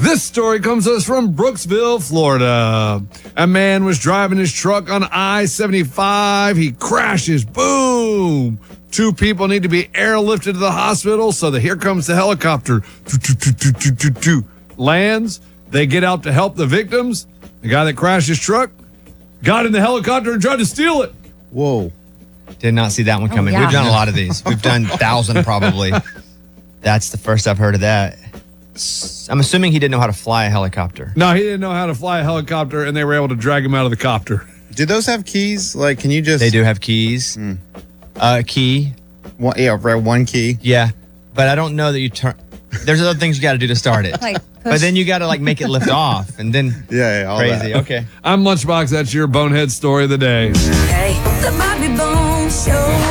This story comes to us from Brooksville, Florida. A man was driving his truck on I-75. He crashes. Boom. 2 people need to be airlifted to the hospital, so here comes the helicopter. Lands. They get out to help the victims. The guy that crashed his truck got in the helicopter and tried to steal it. Whoa. Did not see that one coming. yeah. We've done a lot of these. We've done 1,000 probably. That's the first I've heard of that. I'm assuming he didn't know how to fly a helicopter. No, he didn't know how to fly a helicopter, and they were able to drag him out of the copter. Do those have keys? Like, can you just... They do have keys. Key. One key. Yeah. But I don't know that you turn... There's other things you got to do to start it. But then you got to make it lift off, and then Yeah, all crazy. that. Okay. I'm Lunchbox. That's your bonehead story of the day. Hey, the Bobby Bones Show.